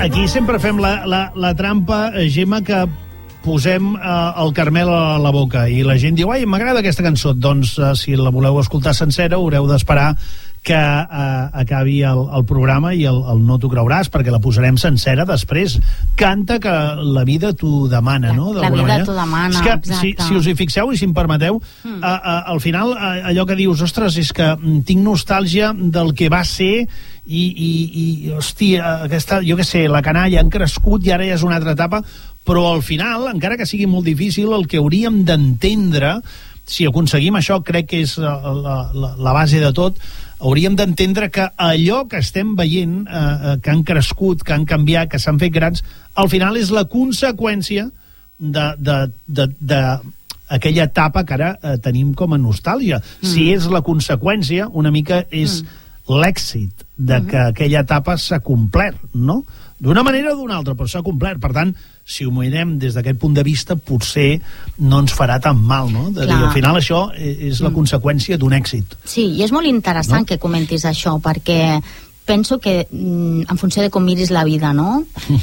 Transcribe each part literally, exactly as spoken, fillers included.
aquí sempre fem la, la, la trampa, Gemma, que posem eh, el Carmel a la boca i la gent diu, ai, m'agrada aquesta cançó. Doncs eh, si la voleu escoltar sencera haureu d'esperar que eh, acabi el, el programa i el, el No t'ho creuràs, perquè la posarem sencera després. Canta que la vida t'ho demana, no? La vida t'ho demana, és que, exacte. si, si us hi fixeu i si em permeteu, mm. eh, eh, al final eh, allò que dius, ostres, és que tinc nostàlgia del que va ser i, i, i hòstia, aquesta, jo què sé, la canalla han crescut i ara ja és una altra etapa, però al final, encara que sigui molt difícil, el que hauríem d'entendre, si aconseguim això, crec que és la, la, la base de tot, hauríem d'entendre que allò que estem veient, eh, que han crescut, que han canviat, que s'han fet grans, al final és la conseqüència de, de, de, de aquella etapa que ara eh, tenim com a nostàlgia. Mm. Si és la conseqüència, una mica és mm. l'èxit de que mm-hmm. aquella etapa s'ha complert, no? D'una manera o d'una altra, però s'ha complert. Per tant, si ho mirem des d'aquest punt de vista, potser no ens farà tan mal, no? De dir, al final això és la mm. conseqüència d'un èxit. Sí, i és molt interessant, no?, que comentis això, perquè penso que en funció de com miris la vida, no?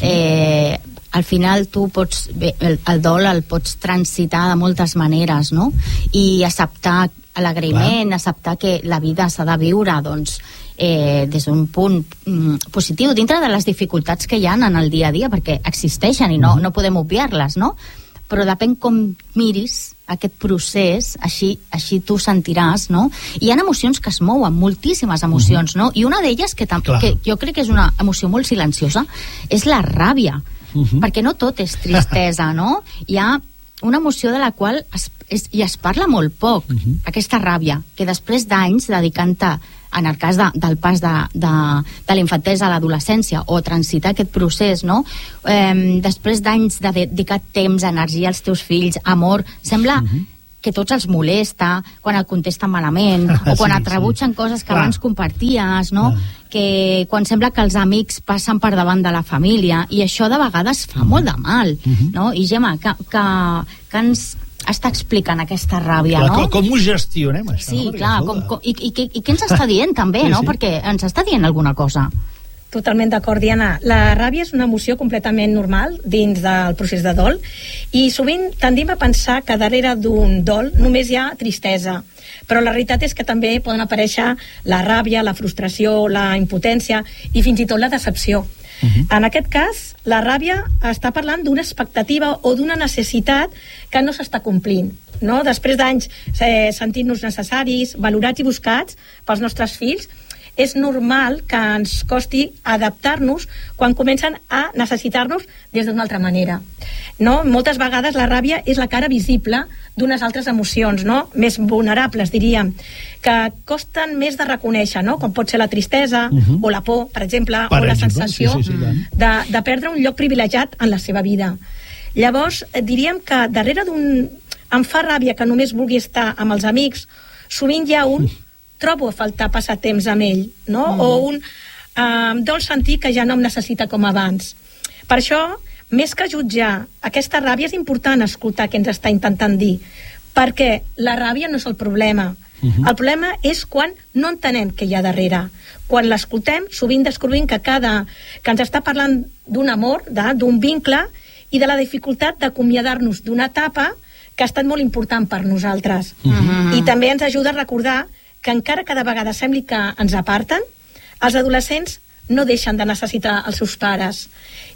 Eh, al final tu pots, el, el dol el pots transitar de moltes maneres, no? I acceptar l'agraïment, acceptar que la vida s'ha de viure, doncs, eh, des d'un punt mm, positiu, dintre de les dificultats que hi ha en el dia a dia, perquè existeixen i no, no podem obviar-les, no? Però depèn com miris aquest procés, així, així tu sentiràs, no? I hi ha emocions que es mouen, moltíssimes emocions, no? I una d'elles, que, que jo crec que és una emoció molt silenciosa, és la ràbia, uh-huh. perquè no tot és tristesa, no? Hi ha una emoció de la qual es, es, i es parla molt poc, uh-huh. aquesta ràbia, que després d'anys dedicant-te, en el cas de, del pas de, de, de la infantesa a l'adolescència, o transitar aquest procés, no? Eh, després d'anys de dedicar temps, energia als teus fills, amor, sembla uh-huh. que tots els molesta quan et contesten malament, o quan sí, et rebutgen sí. coses que Clar. abans comparties, no? Clar. Que quan sembla que els amics passen per davant de la família, i això de vegades fa uh-huh. molt de mal, uh-huh. no? I Gemma, que, que, que ens està explicant aquesta ràbia, clar, no? Com, com ho gestionem, això? Sí, no? clar, com, com, i, i, i, i què ens està dient també, sí, no? Sí. Perquè ens està dient alguna cosa. Totalment d'acord, Diana. La ràbia és una emoció completament normal dins del procés de dol, i sovint tendim a pensar que darrere d'un dol només hi ha tristesa, però la realitat és que també poden aparèixer la ràbia, la frustració, la impotència i fins i tot la decepció. Uh-huh. En aquest cas, la ràbia està parlant d'una expectativa o d'una necessitat que no s'està complint, no? Després d'anys eh, sentint-nos necessaris, valorats i buscats pels nostres fills, és normal que ens costi adaptar-nos quan comencen a necessitar-nos des d'una altra manera, no? Moltes vegades la ràbia és la cara visible d'unes altres emocions, no? Més vulnerables, diríem, que costen més de reconèixer, no? Com pot ser la tristesa, uh-huh. o la por, per exemple, per o la exemple, sensació sí, sí, sí, de, de perdre un lloc privilegiat en la seva vida. Llavors, diríem que darrere d'un... em fa ràbia que només vulgui estar amb els amics, sovint hi ha un trobo a faltar passar temps amb ell, no? Mm. O un eh, dol sentir que ja no em necessita com abans. Per això, més que jutjar aquesta ràbia, és important escoltar què ens està intentant dir, perquè la ràbia no és el problema. Mm-hmm. El problema és quan no entenem què hi ha darrere. Quan l'escoltem, sovint descobrim que cada que ens està parlant d'un amor, d'un vincle, i de la dificultat d'acomiadar-nos d'una etapa que ha estat molt important per nosaltres. Mm-hmm. I també ens ajuda a recordar que encara cada vegada sembli que ens aparten, els adolescents no deixen de necessitar els seus pares.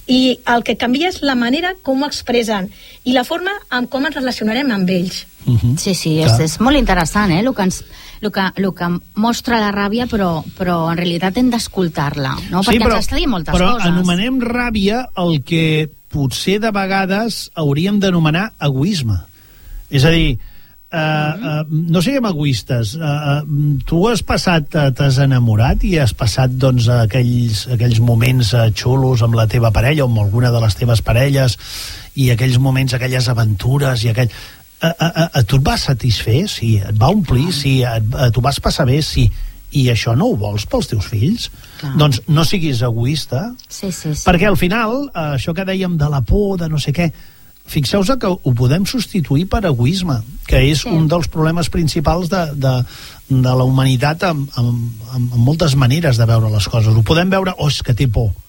I el que canvia és la manera com ho expressen i la forma en com ens relacionarem amb ells. Uh-huh. Sí, sí, és, és molt interessant, eh? El que, ens, el que, el que mostra la ràbia, però, però en realitat hem d'escoltar-la, no? Sí, perquè però, ens està dient moltes però coses. Però anomenem ràbia el que potser de vegades hauríem d'anomenar egoisme. És a dir, Uh, uh, no siguem egoistes. Uh, uh, tu has passat, uh, t'has enamorat i has passat doncs aquells, aquells moments uh, xulos amb la teva parella o amb alguna de les teves parelles, i aquells moments, aquelles aventures i aquell... Uh, uh, uh, uh, tu et vas satisfer? Sí. Et va omplir? Sí. Et, uh, tu vas passar bé? Sí. I això no ho vols pels teus fills? Clar. Doncs no siguis egoista. Sí, sí, sí. Perquè al final, uh, això que dèiem de la por, de no sé què, fixeu-vos que ho podem substituir per egoisme, que és sí. un dels problemes principals de, de, de la humanitat amb, amb, amb moltes maneres de veure les coses. Ho podem veure, oh, és que té por,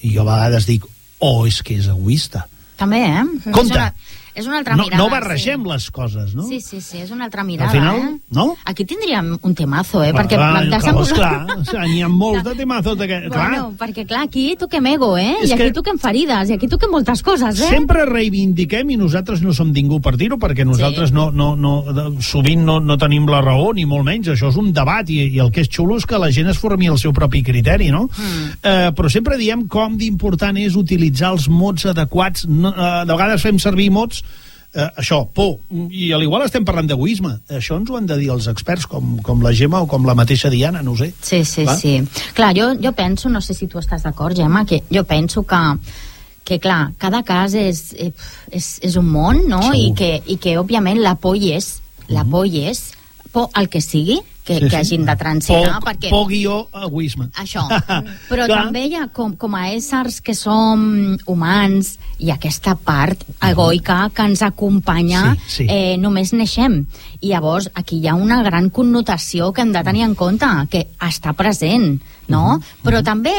I jo a vegades dic, oh, és que és egoista. També, eh? Compte! És una, és una altra no, mirada. No barregem sí. les coses, no? Sí, sí, sí, és una altra mirada, Al final, eh? no? Aquí tindríem un temazo, eh? Bueno, perquè clar, desenvolupar... clar, o sigui, n'hi ha molts de temazos. De que, bueno, clar. Perquè clar, aquí toquem ego, eh? És I aquí que... toquem ferides, i aquí toquem moltes coses, eh? Sempre reivindiquem, i nosaltres no som ningú per dir-ho, perquè nosaltres sí. no, no, no, sovint no, no tenim la raó, ni molt menys. Això és un debat, i, i el que és xulo és que la gent es formi el seu propi criteri, no? Mm. Eh, però sempre diem com d'important és utilitzar els mots adequats. No, eh, de vegades fem servir mots Eh, això, por, i a l'igual estem parlant d'egoisme. Això ens ho han de dir els experts, com, com la Gemma o com la mateixa Diana, no ho sé. Sí, sí, clar? sí. Clar, jo, jo penso, no sé si tu estàs d'acord, Gemma, que jo penso que, que clar, cada cas és, és, és un món, no? I que, I que, òbviament, la por hi és, la por hi és, por al que sigui, que, sí, que hagin de transitar, por, perquè... Por guió egoisme. Això. Però també hi ha, com, com a éssers que som humans, i aquesta part egoica que ens acompanya, sí, sí. Eh, només neixem. I llavors aquí hi ha una gran connotació que hem de tenir en compte, que està present, no? Uh -huh. Però també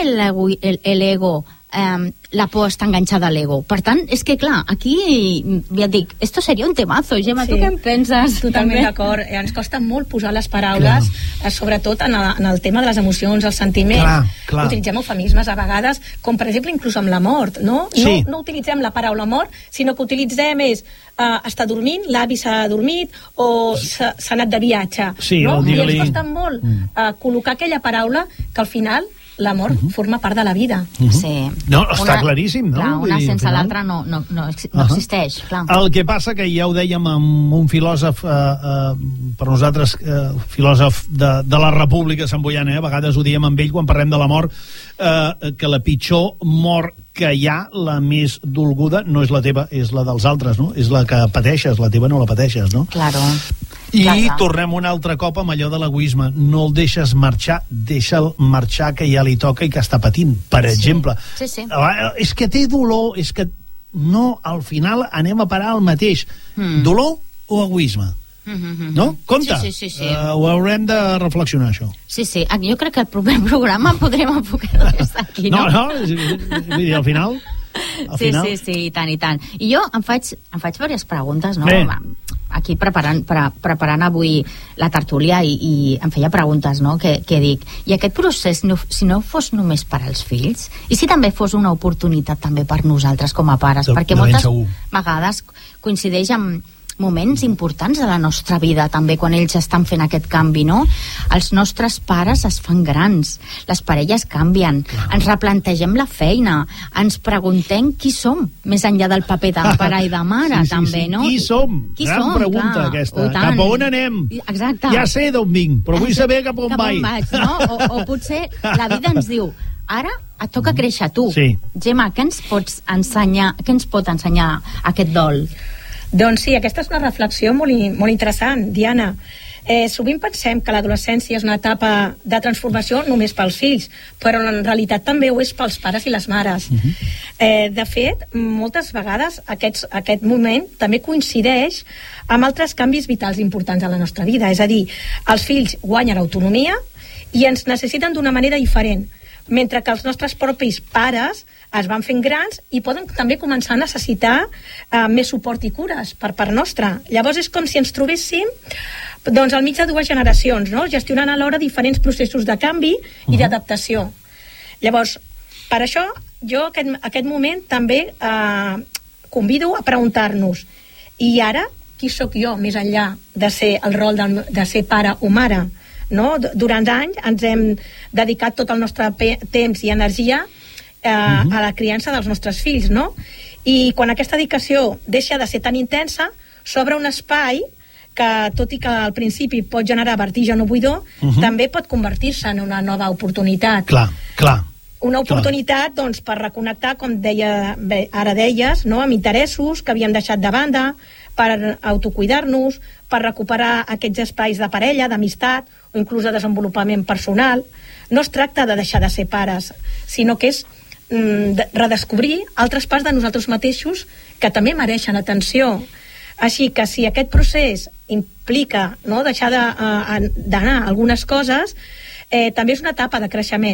l'ego, eh, la por està enganxada a l'ego. Per tant, és que clar, aquí ja et dic, esto seria un temazo. Gemma, sí. Tu què en penses? Totalment d'acord. Eh, ens costa molt posar les paraules, eh, sobretot en el, en el tema de les emocions, els sentiments. Clar, clar. Utilitzem eufemismes a vegades, com per exemple inclús amb la mort, no? Sí. No, no utilitzem la paraula mort, sinó que utilitzem és eh, està dormint, l'avi s'ha dormit o s'ha anat de viatge. Sí, no? I ens li... costa molt eh, col·locar aquella paraula que al final la mort uh -huh. forma part de la vida. Uh -huh. Sí. No, està una, claríssim, no? Clar, una dir, sense final... l'altra no, no, no, no uh -huh. existeix, clar. El que passa que ja ho dèiem amb un filòsof, eh, eh, per nosaltres, eh, filòsof de, de la República Sant Boiana, eh, a vegades ho diem amb ell quan parlem de la mort, eh, que la pitjor mort que hi ha, la més dolguda, no és la teva, és la dels altres, no? És la que pateixes, la teva no la pateixes, no? Claro. I clar, clar. tornem un altre cop amb allò de l'egoisme. No el deixes marxar, deixa'l marxar, que ja li toca i que està patint, per sí. exemple. Sí, sí. És que té dolor, és que no, al final anem a parar al mateix. Mm. Dolor o egoisme? Mm-hmm. No? Compte, sí, sí, sí, sí. Uh, ho haurem de reflexionar, això. Sí, sí, jo crec que el proper programa podrem enfocar des d'aquí, no? No, no, vull dir, al final... Al sí, final... sí, sí, i tant, i tant. I jo em faig, em faig diverses preguntes, no? Bé. Aquí preparant, pre, preparant avui la tertúlia i, i em feia preguntes, no? Que, que dic, i aquest procés, no, si no fos només per als fills, i si també fos una oportunitat també per nosaltres com a pares, de, perquè de moltes segur. vegades coincideix amb moments importants de la nostra vida també quan ells estan fent aquest canvi, no? Els nostres pares es fan grans, les parelles canvien, clar. Ens replantegem la feina, ens preguntem qui som més enllà del paper de pare i de mare, sí, sí, també, sí. no? Qui som? Qui Gran som? pregunta, clar, aquesta. Cap a on anem? Exacte. Ja sé d'on vinc, però vull saber cap a on cap vaig. on vaig, no? O, o potser la vida ens diu, ara et toca créixer tu. Sí. Gemma, què ens pots ensenyar, què ens pot ensenyar aquest dol? Doncs sí, aquesta és una reflexió molt, molt interessant, Diana. Eh, sovint pensem que l'adolescència és una etapa de transformació només pels fills, però en realitat també ho és pels pares i les mares. Uh -huh. eh, de fet, moltes vegades aquests, aquest moment també coincideix amb altres canvis vitals importants a la nostra vida. És a dir, els fills guanyen autonomia i ens necessiten d'una manera diferent, mentre que els nostres propis pares es van fent grans i poden també començar a necessitar eh, més suport i cures per part nostra. Llavors és com si ens trobéssim doncs, al mig de dues generacions, no? Gestionant alhora diferents processos de canvi i d'adaptació. Llavors, per això, jo aquest, aquest moment també eh, convido a preguntar-nos, i ara, qui sóc jo més enllà de ser el rol de, de ser pare o mare? No? Durant anys ens hem dedicat tot el nostre temps i energia eh, uh-huh. a la criança dels nostres fills, no? I quan aquesta dedicació deixa de ser tan intensa, s'obre un espai que, tot i que al principi pot generar vertigen o buidor, uh-huh. també pot convertir-se en una nova oportunitat. Clar, clar. Una oportunitat, doncs, per reconnectar, com deia, bé, ara deies, no? Amb interessos que havíem deixat de banda, per autocuidar-nos, per recuperar aquests espais de parella, d'amistat, o inclús de desenvolupament personal. No es tracta de deixar de ser pares, sinó que és mm, de redescobrir altres parts de nosaltres mateixos que també mereixen atenció. Així que si aquest procés implica, no, deixar d'anar de, uh, a algunes coses, eh, també és una etapa de creixement.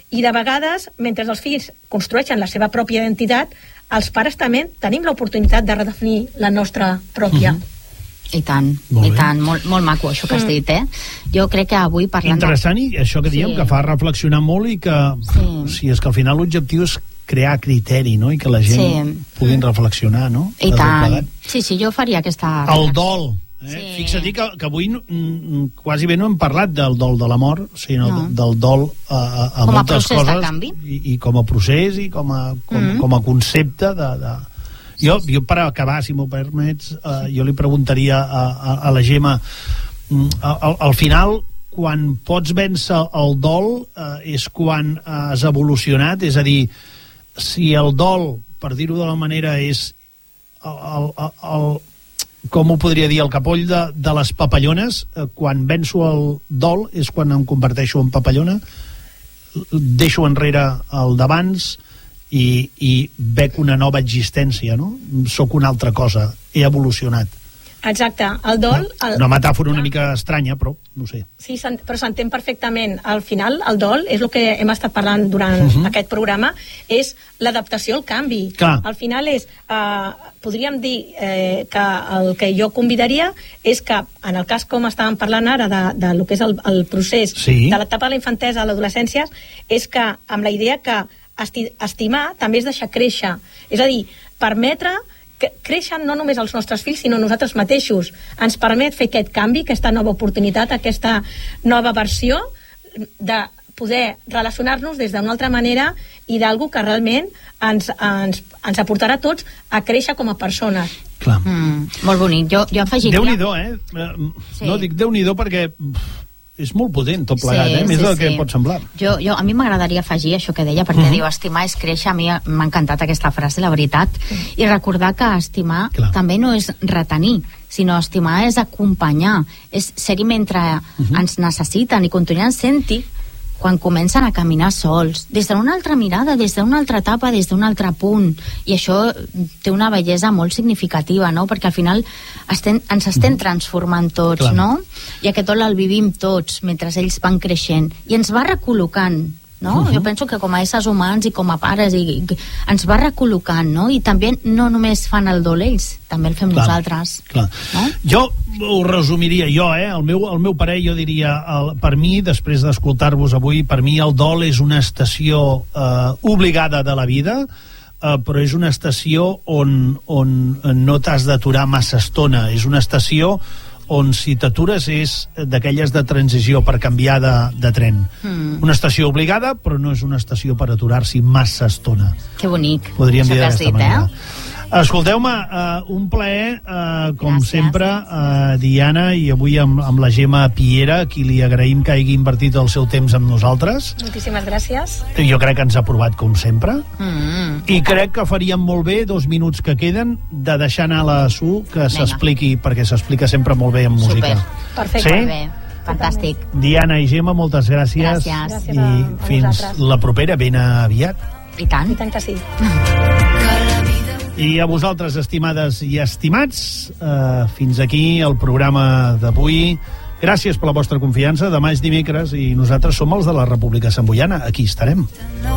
I de vegades, mentre els fills construeixen la seva pròpia identitat, els pares també tenim l'oportunitat de redefinir la nostra pròpia. Uh-huh. I tant, molt i bé. tant, molt, molt maco això que has dit, eh? Jo crec que avui parlant... Interessant, i això que diem, Sí. que fa reflexionar molt i que, Sí. si és que al final l'objectiu és crear criteri, no?, i que la gent Sí. puguin reflexionar, no? I De tot tant. plegat. Sí, sí, jo faria aquesta... El dol. Eh? Sí. Fixa't que, que avui mm, quasi bé no hem parlat del dol de la mort, sinó No. del dol a, a, a Com a moltes procés de coses, canvi. I, i com a procés i com a, com, Mm. com a concepte de... de... Jo, jo per acabar, si m'ho permets, eh, jo li preguntaria a, a, a la Gemma, mm, al, al final, quan pots vèncer el dol, eh, és quan has evolucionat, és a dir, si el dol, per dir-ho de la manera, és el, el, el, el com ho podria dir, el capoll de, de les papallones, eh, quan venço el dol és quan em converteixo en papallona, deixo enrere el d'abans i, i bec una nova existència, no? Soc una altra cosa, he evolucionat. Exacte, el dol... El... Una metàfora una mica estranya, però no sé. Sí, però s'entén perfectament. Al final, el dol, és el que hem estat parlant durant uh-huh. aquest programa, és l'adaptació al canvi. Clar. Al final és... Eh, podríem dir eh, que el que jo convidaria és que, en el cas com estàvem parlant ara de, de lo que és el, el procés Sí. de l'etapa de la infantesa a l'adolescència, és que amb la idea que esti estimar també és deixar créixer. És a dir, permetre que creixen no només els nostres fills, sinó nosaltres mateixos. Ens permet fer aquest canvi, aquesta nova oportunitat, aquesta nova versió de poder relacionar-nos des d'una altra manera i d'algú que realment ens, ens, ens aportarà a tots a créixer com a persones. Clar. Mm, molt bonic. Jo, jo afegiria... Déu-n'hi-do, eh? Sí. No, dic Déu-n'hi-do perquè és molt potent tot plegat, Sí, eh? Més sí, del sí. que pot semblar. Jo, jo, a mi m'agradaria afegir això que deia, perquè Mhm. diu, estimar és créixer. A mi m'ha encantat aquesta frase, la veritat. I recordar que estimar Clar. també no és retenir, sinó estimar és acompanyar, és ser-hi mentre ens necessiten i continuar sent-hi quan comencen a caminar sols, des d'una altra mirada, des d'una altra etapa, des d'un altre punt, i això té una bellesa molt significativa, no? Perquè al final estem, ens estem transformant tots, Clar. no? I aquest dol el vivim tots mentre ells van creixent, i ens va recol·locant, no? Uh-huh. Jo penso que com a éssers humans i com a pares i, i, ens va recol·locant, no? I també no només fan el dol ells, també el fem Clar, nosaltres. Clar. No? Jo ho resumiria, jo, eh? El meu, el meu parer, jo diria, el, per mi, després d'escoltar-vos avui, per mi el dol és una estació eh, obligada de la vida, eh, però és una estació on, on no t'has d'aturar massa estona. És una estació on si t'atures és d'aquelles de transició per canviar de, de tren. Mm. Una estació obligada, però no és una estació per aturar-s'hi massa estona. Que bonic. Podríem això dir que has d'aquesta dit, manera. eh? Escolteu-me, uh, un plaer, uh, com Gràcies. sempre, uh, Diana, i avui amb, amb la Gemma Piera, a qui li agraïm que hagi invertit el seu temps amb nosaltres. Moltíssimes gràcies. Jo crec que ens ha provat, com sempre. Mm. I crec que faríem molt bé, dos minuts que queden, de deixar anar la Su, que s'expliqui, perquè s'explica sempre molt bé amb música. Super. Perfecte. Sí? Molt bé. Fantàstic. Diana i Gemma, moltes gràcies. Gràcies. Gràcies I a- a fins vosaltres. la propera, ben aviat. I tant. I tant que sí. I a vosaltres, estimades i estimats, eh, fins aquí el programa d'avui. Gràcies per la vostra confiança. Demà és dimecres i nosaltres som els de la República Samboiana. Aquí estarem.